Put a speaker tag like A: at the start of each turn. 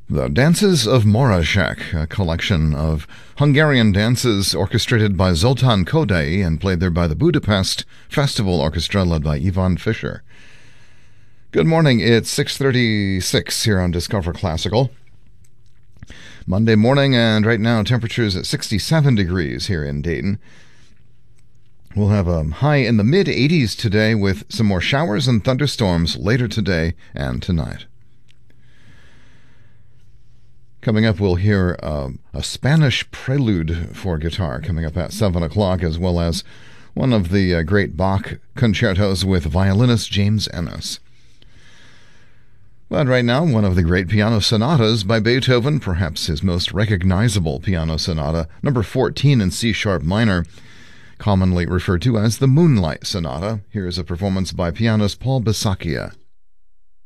A: The Dances of Moravsek, a collection of Hungarian dances orchestrated by Zoltán Kodály and played there by the Budapest Festival Orchestra led by Ivan Fischer. Good morning, it's 6:36 here on Discover Classical. Monday morning, and right now temperatures at 67 degrees here in Dayton. We'll have a high in the mid-80s today with some more showers and thunderstorms later today and tonight. Coming up, we'll hear a Spanish prelude for guitar coming up at 7 o'clock, as well as one of the great Bach concertos with violinist James Ennis. But right now, one of the great piano sonatas by Beethoven, perhaps his most recognizable piano sonata, number 14 in C-sharp minor, commonly referred to as the Moonlight Sonata. Here is a performance by pianist Paul Bisaccia.